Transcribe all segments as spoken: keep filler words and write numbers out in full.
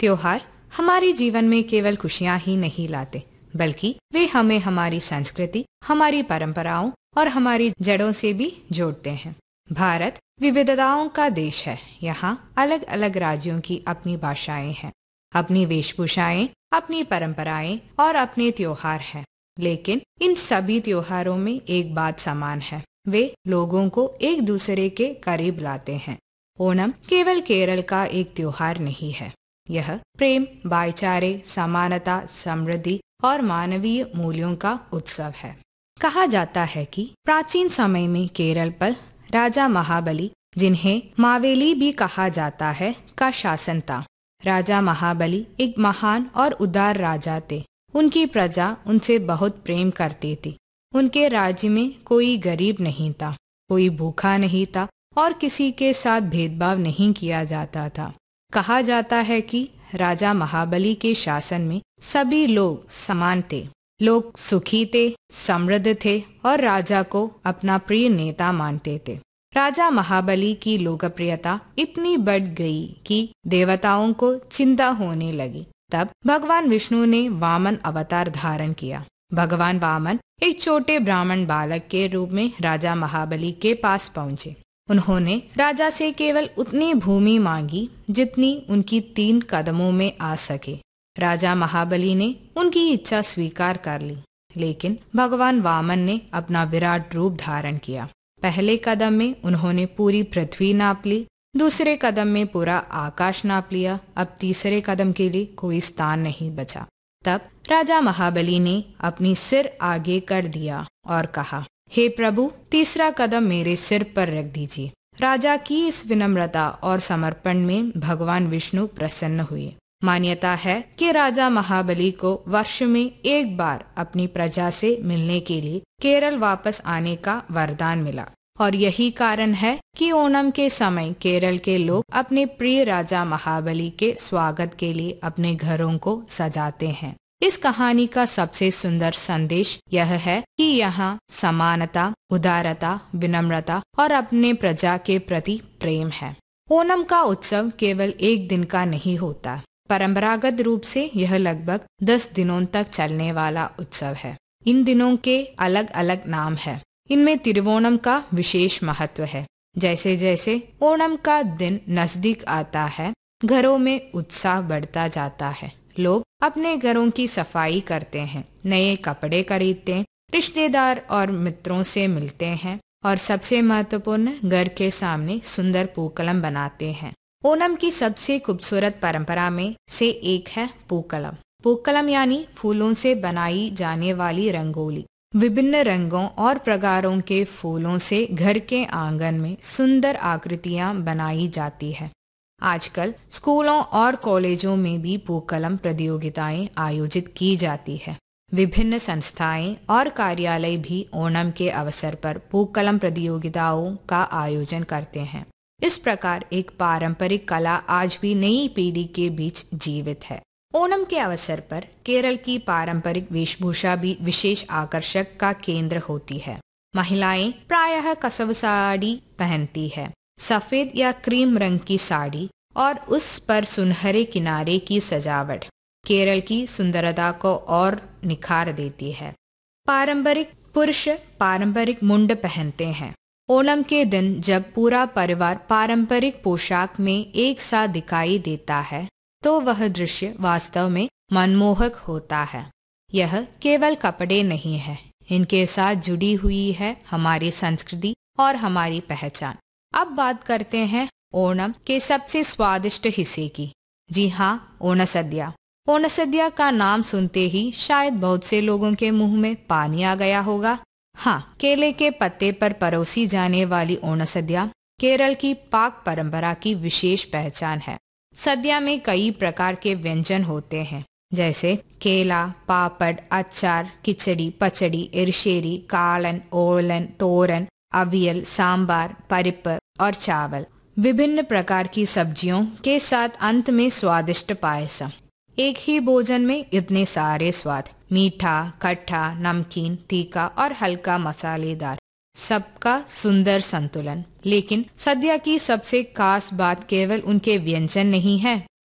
त्योहार हमारे जीवन में केवल खुशियां ही नहीं लाते, बल्कि वे हमें हमारी संस्कृति, हमारी परंपराओं और हमारी जड़ों से भी जोड़ते हैं। भारत विविधताओं का देश है। यहाँ अलग अलग राज्यों की अपनी भाषाएं हैं, अपनी वेशभूषाएं, अपनी परंपराएं और अपने त्योहार हैं। लेकिन इन सभी त्योहारों में एक बात समान है, वे लोगों को एक दूसरे के करीब लाते हैं। ओणम केवल केरल का एक त्योहार नहीं है, यह प्रेम, भाईचारे, समानता, समृद्धि और मानवीय मूल्यों का उत्सव है। कहा जाता है कि प्राचीन समय में केरल पर राजा महाबली, जिन्हें मावेली भी कहा जाता है, का शासन था। राजा महाबली एक महान और उदार राजा थे। उनकी प्रजा उनसे बहुत प्रेम करती थी। उनके राज्य में कोई गरीब नहीं था, कोई भूखा नहीं था और किसी के साथ भेदभाव नहीं किया जाता था। कहा जाता है कि राजा महाबली के शासन में सभी लोग समान थे, लोग सुखी थे, समृद्ध थे और राजा को अपना प्रिय नेता मानते थे। राजा महाबली की लोकप्रियता इतनी बढ़ गई कि देवताओं को चिंता होने लगी। तब भगवान विष्णु ने वामन अवतार धारण किया। भगवान वामन एक छोटे ब्राह्मण बालक के रूप में राजा महाबली के पास पहुंचे। उन्होंने राजा से केवल उतनी भूमि मांगी जितनी उनकी तीन कदमों में आ सके। राजा महाबली ने उनकी इच्छा स्वीकार कर ली, लेकिन भगवान वामन ने अपना विराट रूप धारण किया। पहले कदम में उन्होंने पूरी पृथ्वी नाप ली, दूसरे कदम में पूरा आकाश नाप लिया। अब तीसरे कदम के लिए कोई स्थान नहीं बचा। तब राजा महाबली ने अपनी सिर आगे कर दिया और कहा, हे प्रभु, तीसरा कदम मेरे सिर पर रख दीजिए। राजा की इस विनम्रता और समर्पण में भगवान विष्णु प्रसन्न हुए। मान्यता है कि राजा महाबली को वर्ष में एक बार अपनी प्रजा से मिलने के लिए केरल वापस आने का वरदान मिला, और यही कारण है कि ओणम के समय केरल के लोग अपने प्रिय राजा महाबली के स्वागत के लिए अपने घरों को सजाते हैं। इस कहानी का सबसे सुंदर संदेश यह है कि यहाँ समानता, उदारता, विनम्रता और अपने प्रजा के प्रति प्रेम है। ओणम का उत्सव केवल एक दिन का नहीं होता। परंपरागत रूप से यह लगभग दस दिनों तक चलने वाला उत्सव है। इन दिनों के अलग अलग नाम है। इनमें तिरुवोणम का विशेष महत्व है। जैसे जैसे ओणम का दिन नजदीक आता है, घरों में उत्साह बढ़ता जाता है। लोग अपने घरों की सफाई करते हैं, नए कपड़े खरीदते हैं, रिश्तेदार और मित्रों से मिलते हैं और सबसे महत्वपूर्ण, घर के सामने सुंदर पूक्कलम बनाते हैं। ओणम की सबसे खूबसूरत परंपरा में से एक है पूक्कलम। पूक्कलम यानी फूलों से बनाई जाने वाली रंगोली। विभिन्न रंगों और प्रकारों के फूलों से घर के आंगन में सुंदर आकृतियां बनाई जाती है। आजकल स्कूलों और कॉलेजों में भी पूक्कलम प्रतियोगिताएं आयोजित की जाती है। विभिन्न संस्थाएं और कार्यालय भी ओणम के अवसर पर पूक्कलम प्रतियोगिताओं का आयोजन करते हैं। इस प्रकार एक पारंपरिक कला आज भी नई पीढ़ी के बीच जीवित है। ओणम के अवसर पर केरल की पारंपरिक वेशभूषा भी विशेष आकर्षक का केंद्र होती है। महिलाएं प्रायः कसव साड़ी पहनती है, सफेद या क्रीम रंग की साड़ी, और उस पर सुनहरे किनारे की सजावट केरल की सुंदरता को और निखार देती है। पारंपरिक पुरुष पारंपरिक मुंड पहनते हैं। ओणम के दिन जब पूरा परिवार पारंपरिक पोशाक में एक साथ दिखाई देता है, तो वह दृश्य वास्तव में मनमोहक होता है। यह केवल कपड़े नहीं है, इनके साथ जुड़ी हुई है हमारी संस्कृति और हमारी पहचान। अब बात करते हैं ओणम के सबसे स्वादिष्ट हिस्से की। जी हाँ, ओणसद्या। ओणसद्या का नाम सुनते ही शायद बहुत से लोगों के मुंह में पानी आ गया होगा। हाँ, केले के पत्ते पर परोसी जाने वाली ओणसद्या केरल की पाक परंपरा की विशेष पहचान है। सद्या में कई प्रकार के व्यंजन होते हैं, जैसे केला, पापड़, अचार, खिचड़ी, पचड़ी, इरशेरी, कालन, ओलन, तोरन, अवियल, सांबार, परिप और चावल। विभिन्न प्रकार की सब्जियों के साथ अंत में स्वादिष्ट पायसम। एक ही भोजन में इतने सारे स्वाद, मीठा, खट्टा, नमकीन, तीखा और हल्का मसालेदार, सबका सुंदर संतुलन। लेकिन सद्या की सबसे खास बात केवल उनके व्यंजन नहीं है,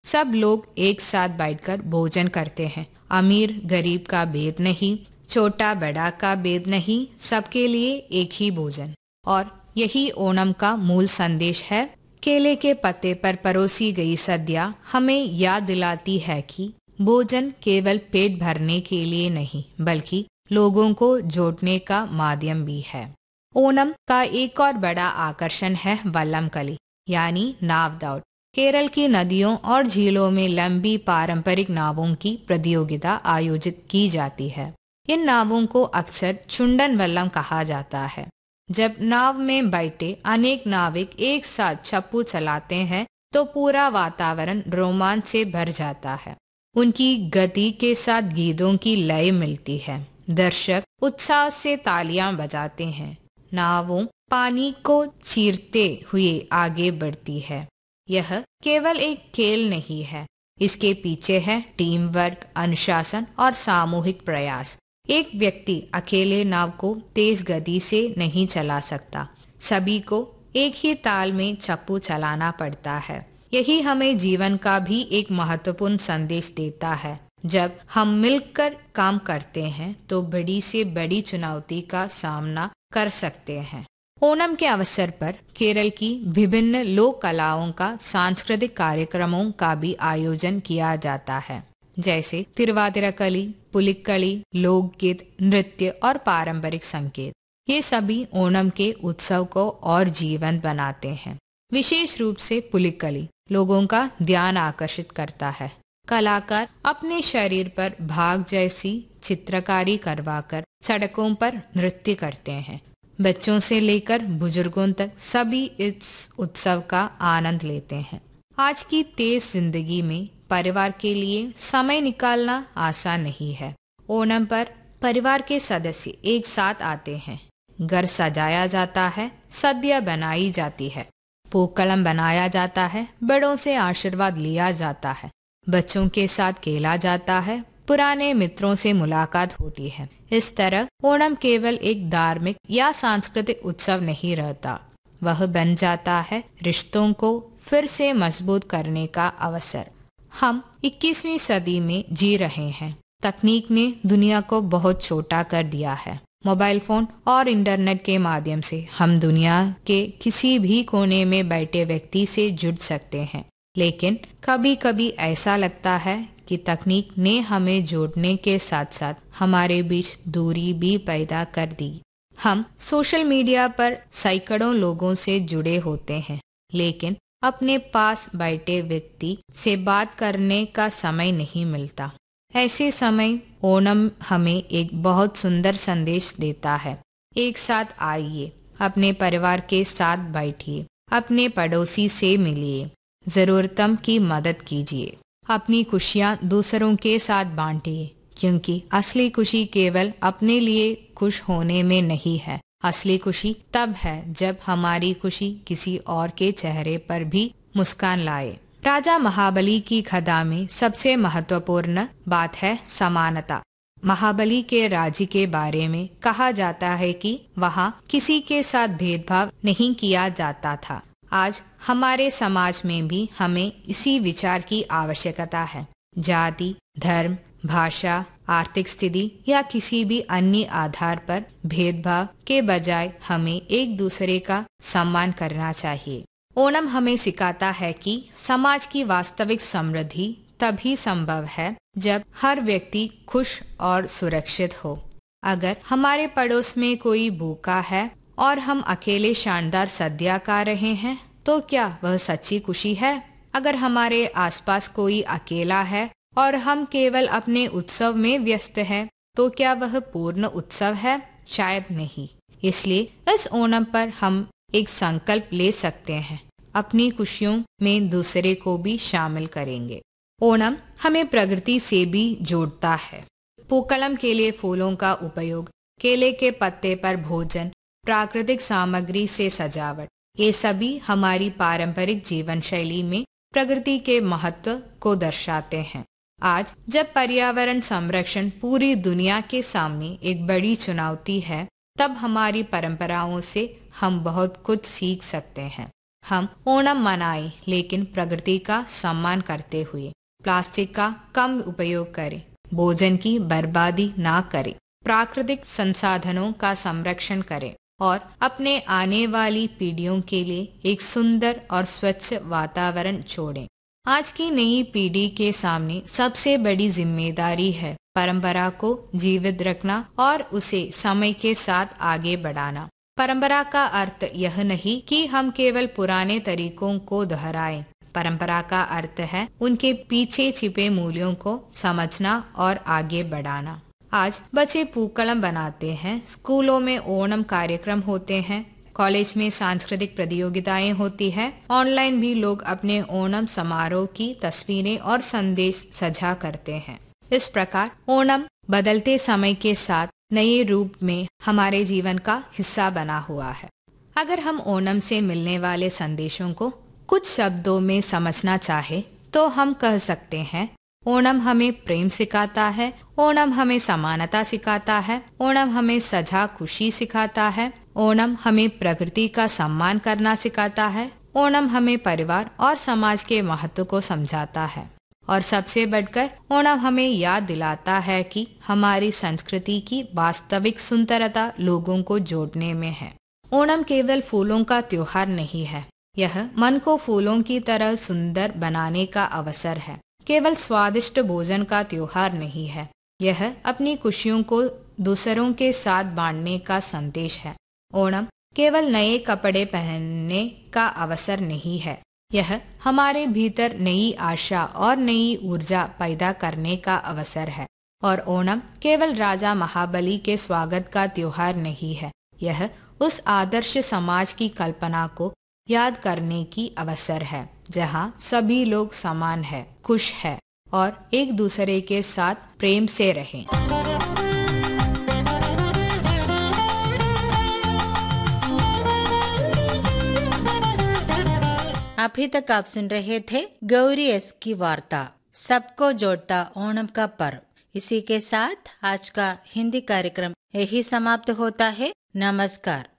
सब लोग एक साथ बैठकर भोजन करते हैं। अमीर गरीब का भेद नहीं, छोटा बड़ा का भेद नहीं, सबके लिए एक ही भोजन। और यही ओणम का मूल संदेश है। केले के पत्ते पर परोसी गई सद्या हमें याद दिलाती है कि भोजन केवल पेट भरने के लिए नहीं, बल्कि लोगों को जोड़ने का माध्यम भी है। ओणम का एक और बड़ा आकर्षण है वल्लम कली, यानी नाव दौड़। केरल की नदियों और झीलों में लंबी पारंपरिक नावों की प्रतियोगिता आयोजित की जाती है। इन नावों को अक्सर चुंडन वल्लम कहा जाता है। जब नाव में बैठे अनेक नाविक एक साथ चप्पू चलाते हैं तो पूरा वातावरण रोमांच से भर जाता है। उनकी गति के साथ गीतों की लय मिलती है। दर्शक उत्साह से तालियां बजाते हैं। नावों पानी को चीरते हुए आगे बढ़ती है। यह केवल एक खेल नहीं है, इसके पीछे है टीम वर्क, अनुशासन और सामूहिक प्रयास। एक व्यक्ति अकेले नाव को तेज गति से नहीं चला सकता, सभी को एक ही ताल में चप्पू चलाना पड़ता है। यही हमें जीवन का भी एक महत्वपूर्ण संदेश देता है। जब हम मिलकर काम करते हैं तो बड़ी से बड़ी चुनौती का सामना कर सकते हैं। ओणम के अवसर पर केरल की विभिन्न लोक कलाओं का सांस्कृतिक कार्यक्रमों का भी आयोजन किया जाता है, जैसे तिरुवातिरकली, पुलिक्कली, लोकगीत, नृत्य और पारंपरिक संगीत। ये सभी ओणम के उत्सव को और जीवंत बनाते हैं। विशेष रूप से पुलिक्कली लोगों का ध्यान आकर्षित करता है। कलाकार अपने शरीर पर भाग जैसी चित्रकारी करवाकर सड़कों पर नृत्य करते हैं। बच्चों से लेकर बुजुर्गों तक सभी इस उत्सव का आनंद लेते हैं। आज की तेज जिंदगी में परिवार के लिए समय निकालना आसान नहीं है। ओणम पर परिवार के सदस्य एक साथ आते हैं। घर सजाया जाता है, सद्या बनाई जाती है, पूक्कलम बनाया जाता है, बड़ों से आशीर्वाद लिया जाता है, बच्चों के साथ खेला जाता है, पुराने मित्रों से मुलाकात होती है। इस तरह ओणम केवल एक धार्मिक या सांस्कृतिक उत्सव नहीं रहता, वह बन जाता है रिश्तों को फिर से मजबूत करने का अवसर। हम इक्कीसवीं सदी में जी रहे हैं। तकनीक ने दुनिया को बहुत छोटा कर दिया है। मोबाइल फोन और इंटरनेट के माध्यम से हम दुनिया के किसी भी कोने में बैठे व्यक्ति से जुड़ सकते हैं। लेकिन कभी कभी ऐसा लगता है कि तकनीक ने हमें जोड़ने के साथ साथ हमारे बीच दूरी भी पैदा कर दी। हम सोशल मीडिया पर सैकड़ों लोगों से जुड़े होते हैं, लेकिन अपने पास बैठे व्यक्ति से बात करने का समय नहीं मिलता। ऐसे समय ओणम हमें एक बहुत सुंदर संदेश देता है। एक साथ आइए, अपने परिवार के साथ बैठिए, अपने पड़ोसी से मिलिए, जरूरतमंद की मदद कीजिए, अपनी खुशियाँ दूसरों के साथ बांटिए, क्योंकि असली खुशी केवल अपने लिए खुश होने में नहीं है। असली खुशी तब है जब हमारी खुशी किसी और के चेहरे पर भी मुस्कान लाए। राजा महाबली की कथा में सबसे महत्वपूर्ण बात है समानता। महाबली के राज्य के बारे में कहा जाता है कि वहाँ किसी के साथ भेदभाव नहीं किया जाता था। आज हमारे समाज में भी हमें इसी विचार की आवश्यकता है। जाति, धर्म, भाषा, आर्थिक स्थिति या किसी भी अन्य आधार पर भेदभाव के बजाय हमें एक दूसरे का सम्मान करना चाहिए। ओणम हमें सिखाता है कि समाज की वास्तविक समृद्धि तभी संभव है जब हर व्यक्ति खुश और सुरक्षित हो। अगर हमारे पड़ोस में कोई भूखा है और हम अकेले शानदार सद्या खा रहे हैं, तो क्या वह सच्ची खुशी है? अगर हमारे आसपास कोई अकेला है और हम केवल अपने उत्सव में व्यस्त हैं, तो क्या वह पूर्ण उत्सव है? शायद नहीं। इसलिए इस ओणम पर हम एक संकल्प ले सकते हैं, अपनी खुशियों में दूसरे को भी शामिल करेंगे। ओणम हमें प्रकृति से भी जोड़ता है। पूक्कलम के लिए फूलों का उपयोग, केले के पत्ते पर भोजन, प्राकृतिक सामग्री से सजावट, ये सभी हमारी पारंपरिक जीवन शैली में प्रकृति के महत्व को दर्शाते हैं। आज जब पर्यावरण संरक्षण पूरी दुनिया के सामने एक बड़ी चुनौती है, तब हमारी परंपराओं से हम बहुत कुछ सीख सकते हैं। हम ओणम मनाएं, लेकिन प्रकृति का सम्मान करते हुए। प्लास्टिक का कम उपयोग करें, भोजन की बर्बादी ना करें, प्राकृतिक संसाधनों का संरक्षण करें और अपने आने वाली पीढ़ियों के लिए एक सुंदर और स्वच्छ वातावरण छोड़ें। आज की नई पीढ़ी के सामने सबसे बड़ी जिम्मेदारी है परंपरा को जीवित रखना और उसे समय के साथ आगे बढ़ाना। परंपरा का अर्थ यह नहीं कि हम केवल पुराने तरीकों को दोहराएं। परंपरा का अर्थ है उनके पीछे छिपे मूल्यों को समझना और आगे बढ़ाना। आज बच्चे पूक्कलम बनाते हैं, स्कूलों में ओणम कार्यक्रम होते हैं, कॉलेज में सांस्कृतिक प्रतियोगिताएं होती है, ऑनलाइन भी लोग अपने ओणम समारोह की तस्वीरें और संदेश साझा करते हैं। इस प्रकार ओणम बदलते समय के साथ नए रूप में हमारे जीवन का हिस्सा बना हुआ है। अगर हम ओणम से मिलने वाले संदेशों को कुछ शब्दों में समझना चाहे तो हम कह सकते हैं, ओणम हमें प्रेम सिखाता है, ओणम हमें समानता सिखाता है, ओणम हमें सजा खुशी सिखाता है, ओणम हमें प्रकृति का सम्मान करना सिखाता है, ओणम हमें परिवार और समाज के महत्व को समझाता है और सबसे बढ़कर ओणम हमें याद दिलाता है कि हमारी संस्कृति की वास्तविक सुंदरता लोगों को जोड़ने में है। ओणम केवल फूलों का त्योहार नहीं है, यह मन को फूलों की तरह सुंदर बनाने का अवसर है। केवल स्वादिष्ट भोजन का त्योहार नहीं है, यह अपनी खुशियों को दूसरों के साथ बांटने का संदेश है। ओणम केवल नए कपड़े पहनने का अवसर नहीं है, यह हमारे भीतर नई आशा और नई ऊर्जा पैदा करने का अवसर है। और ओणम केवल राजा महाबली के स्वागत का त्योहार नहीं है, यह उस आदर्श समाज की कल्पना को याद करने की अवसर है जहाँ सभी लोग समान है, खुश है और एक दूसरे के साथ प्रेम से रहें। अभी तक आप सुन रहे थे गौरी एस की वार्ता, सबको जोड़ता ओणम का पर्व। इसी के साथ आज का हिंदी कार्यक्रम यही समाप्त होता है। नमस्कार।